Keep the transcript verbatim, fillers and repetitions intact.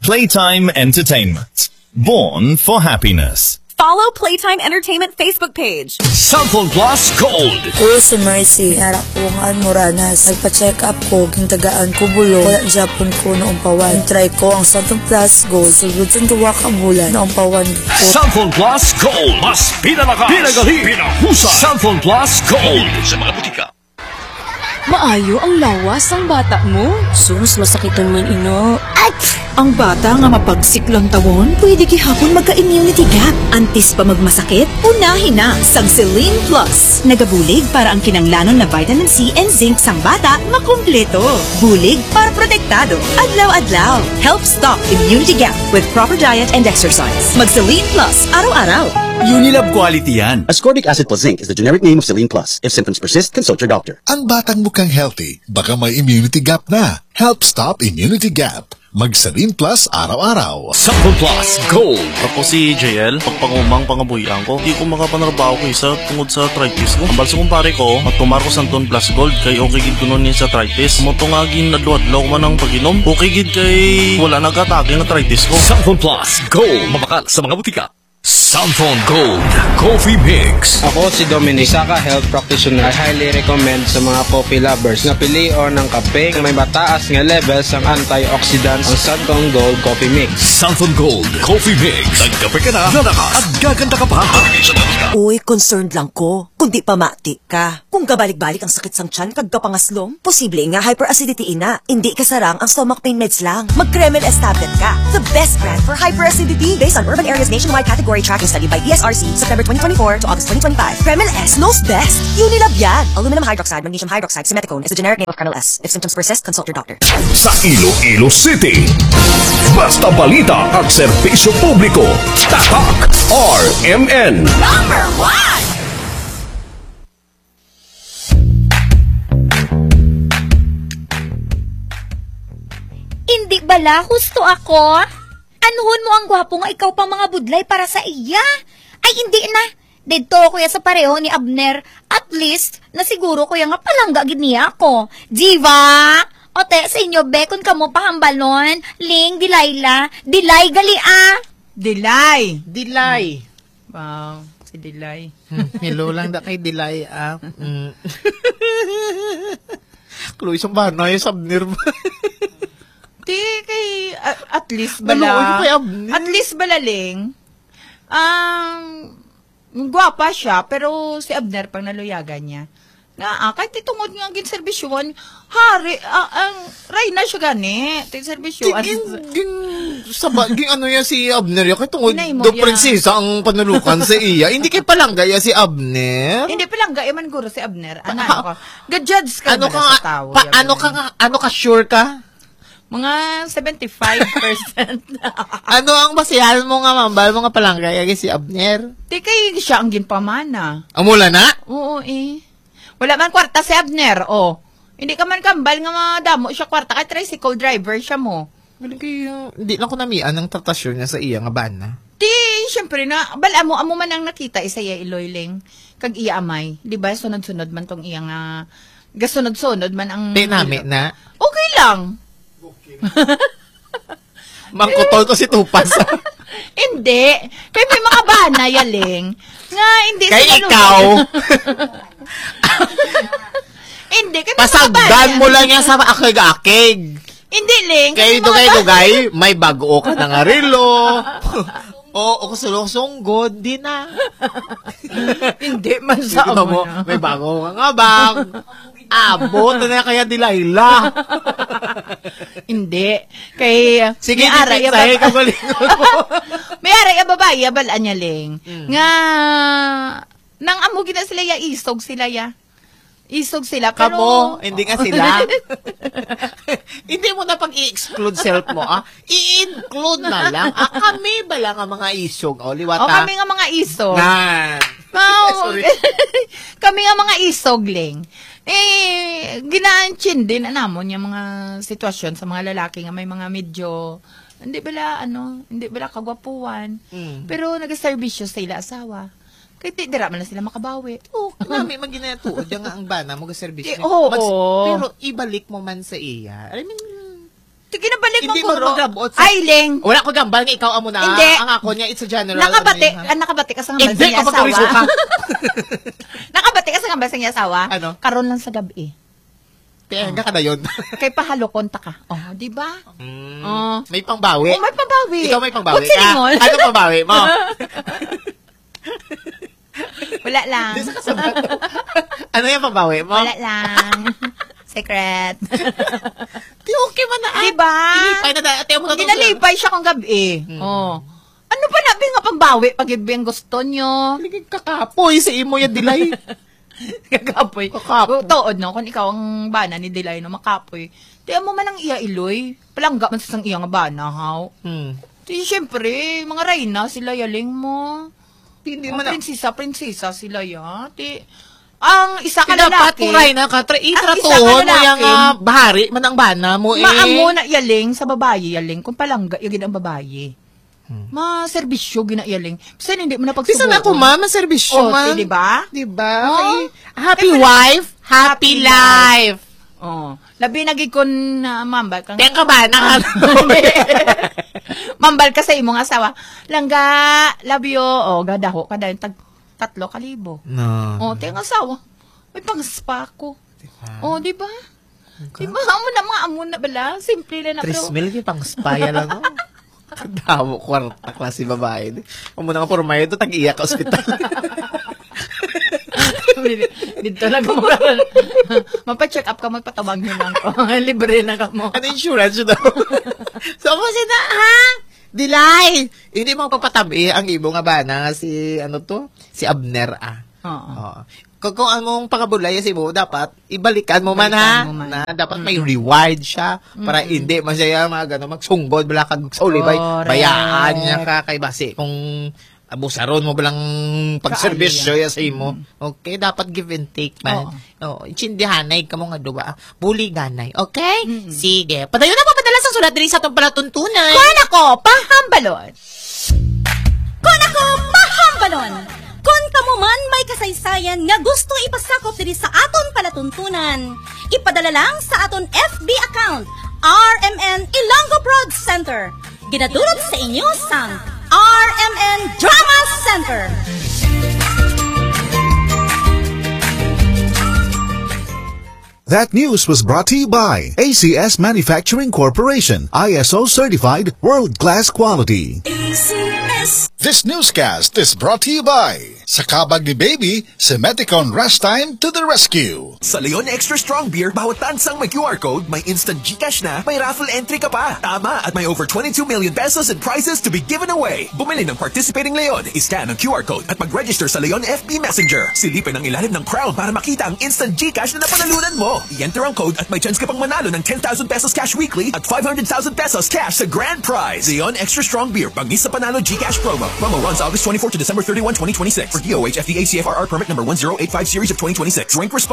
Playtime Entertainment. Born for happiness. Follow Playtime Entertainment Facebook page. Cellphone Plus Gold. Ko si Mercy, harap ko nga Moranas. Nagpa-check up ko, gintagaan ko bulo. Wala Japon ko noong pawan. Try ko ang Cellphone Plus Gold. Sugod sa duwa ka bulan noong pawan ko. Cellphone Plus Gold. Mas pinalakas, pinagali, pinahusay. Cellphone Plus Gold. Sa mga butika. Maayo ang lawas ang bata mo. Sus, masakitan man ino. At ang bata nga mapagsiklong tawon, pwede gihapon magka-immunity gap. Antis pa magmasakit, unahin na sa Celine Plus. Nagabulig para ang kinanglanon na vitamin C and zinc sang bata makumpleto. Bulig para protektado. Adlaw-adlaw. Help stop immunity gap with proper diet and exercise. Mag Celine Plus araw-araw. Unilab quality yan. Ascorbic acid plus zinc is the generic name of Celine Plus. If symptoms persist, consult your doctor. Ang batang mukhang healthy, baka may immunity gap na. Help stop immunity gap. Mag-Celine Plus araw-araw. Cellphone Plus Gold. Ako si J L, pagpangumang pangabuyan ko, di ko makapanarbaho ko isa tungod sa arthritis ko. Ang balsa kumpare ko, at tumarko sa Anton Plus Gold, kay okay gid ko nun sa arthritis. Mutungagin na duwadlaw man ang pag-inom, okay gid kay wala nag-atake ng arthritis ko. Cellphone Plus Gold. Mabakal sa mga butika. Cellphone Gold Coffee Mix. Ako si Dominic, Saka Health Practitioner. I highly recommend sa mga coffee lovers na pilion ng kape na may mataas nga levels ang antioxidants ang Cellphone Gold Coffee Mix. Cellphone Gold Coffee Mix. Nagkape ka na, lalakas at gaganda ka pa. Uy, concerned lang ko. Kundi pa mati ka. Kung kabalik-balik ang sakit sang tiyan kag kapangaslom, posible nga hyperacidity ina. Hindi kasarang ang stomach pain meds lang. Mag-Kremel S tablet ka. The best brand for hyperacidity based on urban areas nationwide category tracking study by E S R C September twenty twenty-four to August twenty twenty-five. Kremel S knows best. Unilab yan. Aluminum hydroxide, magnesium hydroxide, simeticone is the generic name of Kremel S. If symptoms persist, consult your doctor. Sa Iloilo City, basta balita at serbisyo publiko. Tatak R M N. Number one! Hindi bala husto ako? Anuhon mo ang gwapo nga ikaw pang mga budlay para sa iya? Ay hindi na. Dito ko ya sa pareho ni Abner. At least, nasiguro ko ya nga palangga gid niya ako. Diva! Ote, sa inyo, bekon ka mo pahambalon. Ling, Dilayla. Dilay, gali ah. Dilay. Dilay. Wow, si Dilay. Hello lang da kay Dilay ah. Mm. Chloe, isang banay sa Abner ba? Di kay, uh, at least bala, at least balaling, ang, um, gwapa siya, pero si Abner pang naluyagan niya. Na, ah, kahit itungod nga gin servisyon, hari, ah, ang, Rayna siya gani, ting servisyon. Gin, gin, saba, gin ano yan si Abner, yung kahit tungod, do prinsesa ang panulukan sa iya, hindi kay palangga yan si Abner? Hindi palangga, iman guro si Abner. Ano, ano ka? Ga-judge ka ano ka, sa tao. Pa, ano ka, ano ka, sure ka? Mga seventy-five percent. Ano ang basihan mo nga, mambal mo nga palangga yan si Abner? Di kay siya ang ginpamana. Amula na? Oo eh. Wala man kwarta si Abner, oh. Hindi ka man kambal nga madamo siya kwarta, kay tricycle driver siya mo. Galing kayo, hindi lang ko namian ang tratasyon niya sa iya nga bana. Di, syempre na, bala mo, amo man ang nakita isa iya iloyling, kag iya amay. Di ba, sunod-sunod man tong iya nga, gasunod-sunod man ang... Di nami na? Okay lang. Okay. Mangkutol to si Tupas. Hindi. Kaya may mga bana, yaling. Nga, hindi kay ikaw. Hindi. Kaya pasagdan mo lang yan sa akig-akig. Hindi, Ling. Kay dugay-dugay, may bago ka na nga rilo. Oo, kusulong god, di na. Hindi man sa mo. May bago ka nga bang. Abot na kaya Dilayla. Hindi. Kay, sige, may aray ya babae. May aray ya babae, ya balaan niya, Ling. Mm. Nga, nang amugin na sila ya, isog sila ya. Isog sila, pero... Kamo, hindi nga sila. Hindi mo na pag i-exclude self mo, ah. I-include na lang. Ah, kami ba lang ang mga isog? O, liwata. O, kami nga mga isog. Nga. Oh, kami nga mga isog, Ling. Eh, ginaanchin din, anamon yung mga sitwasyon sa mga lalaki nga may mga medyo, hindi bala, ano, hindi bala kagwapuan. Mm. Pero nag-servisyo sa ila asawa. Kaya di, dira man na sila makabawi. Oo, oh, kami mag-ginatuod yung nga ang bana, mag-servisyo. Eh, oo. Mag- pero ibalik mo man sa iya. I mean, Sige na balik mo Hindi ko. mo magabot. Ay, Ling. Wala ko gambal nga ikaw amo na. Hindi. Ang ako niya, it's a general. Nakabati, ano yun, ah, nakabati ka sa Hindi ngambal sa ka niya magpariso asawa. ka. Nakabati ka sa ngambal sa niya asawa. Ano? Karon lang sa gabi. Tienga ka na yun. Kay pahalo konta ka. Oh, di ba? Mm, Oh. May pangbawi. Oh, may pambawi. Ikaw may pangbawi. Kung siningol. Ah, ano pangbawi mo? Wala lang. Di sa kasabat. Ano yung pangbawi mo? Wala lang. Secret. Di okay man na. Di ba? Inipay na dati mo na. Ginalipay siya kung gabi. Hmm. Oh. Ano ba nabi nga pambawi pag ibig gusto nyo? Kakapoy sa imo yung delay. Kakapoy. Kakapoy. Tuod no, kung ikaw ang bana ni Delay no, makapoy. Di mo man ang iya iloy. Palangga man sa sang iya nga bana, haw. Hmm. Di syempre, mga reyna sila yaling mo. Hindi Mga man na. prinsesa, prinsesa sila ya. Di, ang isa ka Dapat lalaki. kuray na ka. Tra- Ang isa Itrato ka mo lalaki. yung uh, bahari. Man ang bana mo eh. Maamo na yaling sa babae yaling kung palangga yung ang babae. Hmm. Ma serbisyo gina yaling. Bisa hindi mo na pagsubukan. Bisa na ako ma, maserbisyo Oh, man. di ba? Di ba? Oh. Happy wife, happy life. Oh. Labi nagig kon uh, mambal kang. Teka ba na Mambal ka sa imong asawa. Langga, love you. Oh, gadaho ka dahil tag tatlo kalibo. No. Oh, tiyang asawa. May pang-spa ko. Oh, di ba? Di ba? Amo na mga amo na bala. Simple lang na Tris pero. mil yung pang spaya lang. Oh. Kadamo, kwarta klase babae. Kung mo na ka pormayo, ito tag-iyak ka ospital. Dito lang mo. Mapa-check up ka, magpatawag nyo lang ko. Libre na ka mo. Ano insurance yun daw? So, kasi na, ha? Delay! Hindi mo papatabi ang ibo nga ba na si, ano to? Si Abner, ah. Oo. Oo. Kung, kung anong pangabulay si mo, dapat ibalikan mo man ha. Mo man. Na, dapat may reward siya para Mm-mm. hindi masaya mag, ano, magsunggod, bala kag sa ulibay. Correct. Bayaan niya ka kay basi. Kung abusaron mo balang pagserbisyo ya sa imo. Okay, dapat give and take man. Oo. Oh, intindihanay ka mo nga duwa. Buliganay. Okay? Sige. Padayon na papadala sa sulat diri sa atong palatuntunan. Kuan ako, pahambalon. Kuan ako, pahambalon. Kung kamo man may kasaysayan nga gusto ipasakop diri sa aton palatuntunan, ipadala lang sa aton F B account, R M N Ilonggo Prod Center. Ginadulot sa inyo sang R M N Drama Center. That news was brought to you by A C S Manufacturing Corporation, I S O certified, world-class quality. A C S. This newscast is brought to you by Sa kabag ni Baby, si Meticon Rush Time to the rescue. Sa Leon Extra Strong Beer, bawat tansang may Q R code, may instant GCash na, may raffle entry ka pa. Tama, at may over twenty-two million pesos in prizes to be given away. Bumili ng participating Leon, iscan ang Q R code at mag-register sa Leon F B Messenger. Silipin ang ilalim ng crown para makita ang instant GCash na napanalunan mo. I-enter ang code at may chance ka pang manalo ng ten thousand pesos cash weekly at five hundred thousand pesos cash sa grand prize. Leon Extra Strong Beer, pangis sa panalo GCash promo. Promo runs August twenty-fourth to December thirty-first, twenty twenty-six. For D O H F D A C F R R permit number one zero eight five series of twenty twenty-six. Drink responsibly.